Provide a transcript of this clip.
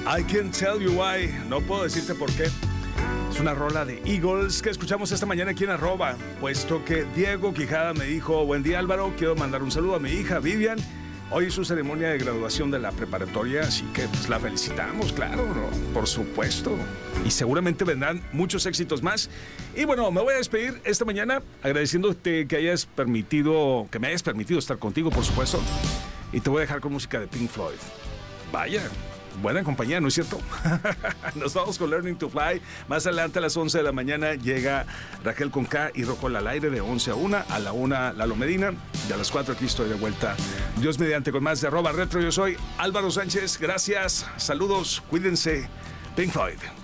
I can't tell you why. No puedo decirte por qué. Es una rola de Eagles que escuchamos esta mañana aquí en @, puesto que Diego Quijada me dijo: buen día, Álvaro, quiero mandar un saludo a mi hija Vivian. Hoy es su ceremonia de graduación de la preparatoria, así que pues la felicitamos, claro, ¿no? Por supuesto. Y seguramente vendrán muchos éxitos más. Y bueno, me voy a despedir esta mañana agradeciéndote que me hayas permitido estar contigo, por supuesto. Y te voy a dejar con música de Pink Floyd. Vaya, buena compañía, ¿no es cierto? Nos vamos con Learning to Fly. Más adelante a las 11 de la mañana llega Raquel con K y Rocol al aire de 11 a 1. A la 1 Lalo Medina. Y a las 4 aquí estoy de vuelta. Dios mediante con más de @retro. Yo soy Álvaro Sánchez. Gracias, saludos, cuídense. Pink Floyd.